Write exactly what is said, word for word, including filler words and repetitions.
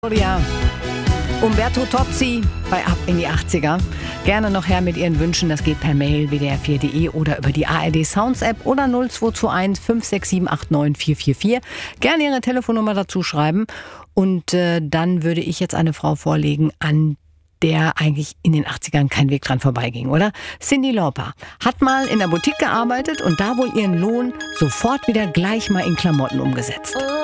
Ja, Umberto Tozzi bei Ab in die achtziger. Gerne noch her mit Ihren Wünschen. Das geht per Mail w d r vier punkt d e oder über die A R D Sounds App oder null zwei zwei eins fünf sechs sieben acht neun vier vier vier. Gerne Ihre Telefonnummer dazu schreiben. Und äh, dann würde ich jetzt eine Frau vorlegen, an der eigentlich in den achtzigern kein Weg dran vorbeiging, oder? Cyndi Lauper hat mal in der Boutique gearbeitet und da wohl ihren Lohn sofort wieder gleich mal in Klamotten umgesetzt.